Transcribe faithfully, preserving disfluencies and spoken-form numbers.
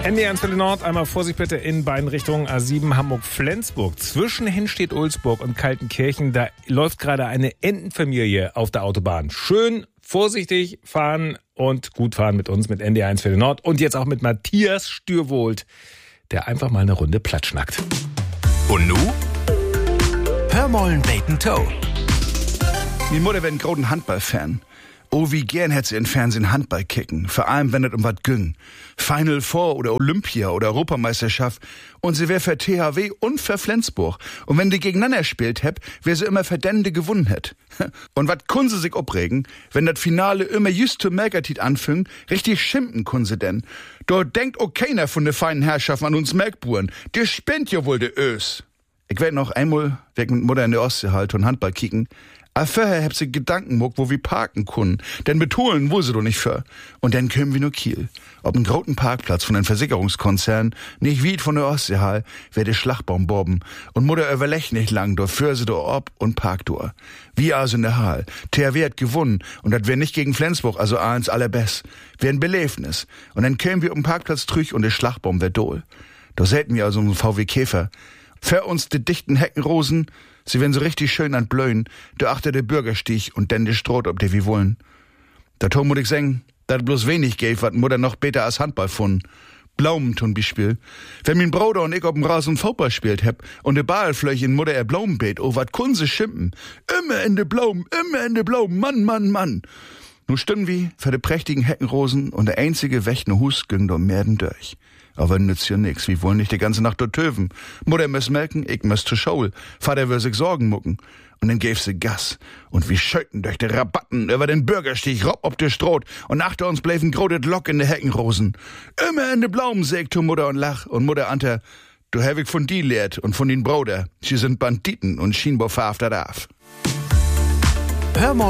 N D R eins für den Nord, einmal Vorsicht bitte in beiden Richtungen. A sieben Hamburg-Flensburg. Zwischen Hennstedt-Ulzburg und Kaltenkirchen, da läuft gerade eine Entenfamilie auf der Autobahn. Schön vorsichtig fahren und gut fahren mit uns, mit N D R eins für den Nord. Und jetzt auch mit Matthias Stürwold, der einfach mal eine Runde platschnackt. Und nu? Hör mollen Bacon Toe. Mi Mutter wär ein großen Handballfan. Oh, wie gern hätt sie in Fernsehen Handball kicken. Vor allem, wenn es um wat ging. Final Four oder Olympia oder Europameisterschaft. Und sie wär für T H W und für Flensburg. Und wenn die gegeneinander spielt hätt, wär sie immer für den, die gewonnen hätt. Und wat kun sie sich opregen, wenn das Finale immer just zu Merkertit anfing, richtig schimpfen kun sie denn. Dort denkt auch keiner von de feinen Herrschaften an uns Melkburen. Die spinnt ja wohl de Ös. Ich werd noch einmal weg mit Mutter in der Ostsee halt und Handball kicken. Aber vorher hab sie Gedanken muck, wo wir parken können. Denn betonen wohl sie doch nicht für. Und dann können wir nur Kiel. Ob ein großen Parkplatz von einem Versicherungskonzern, nicht weit von der Ostseehall, wär der Schlagbaum bobben. Und Mutter überlegt nicht lang, do für sie do ob und parkt do. Wie also in der Hall. T H W hat gewonnen. Und das wär nicht gegen Flensburg, also eins allerbest. Wär ein Belebnis. Und dann kämen wir um den Parkplatz trüch und der Schlagbaum wär dohl. Da säten wir also einen V W Käfer. Für uns die dichten Heckenrosen, sie werden so richtig schön an Blöen, da achter der Bürgerstieg und denn die Stroh, ob der wie wollen. Da tun muss ich sagen, dat bloß wenig gäf, wat Mutter noch besser als Handball fun. Blaumen zum Beispiel. Wenn mein Bruder und ich auf dem Rasen Fußball spielt heb und de Ball flöch in Mutter er Blaumen bet, oh wat kun sie schimpfen. Immer in de Blaumen, immer in de Blaumen, Mann, Mann, Mann. Nu stünden wie für de prächtigen Heckenrosen und der einzige wächne Hus ging do Merden durch. Aber nützt ja nix, wir wollen nicht die ganze Nacht dort töven. Mutter muss melken, ich muss zur Schule. Vater will sich Sorgen mucken. Und dann gäf sie Gas. Und wir schöten durch die Rabatten über den Bürgerstieg, rob ob der Stroht. Und achter uns bleiben grodet Lock in de Heckenrosen. Immer in de Blaumen, sägt Mutter und lach. Und Mutter ante, du hab ich von die lehrt und von den Bruder. Sie sind Banditen und Schienbau verhaftet auf. Hör mal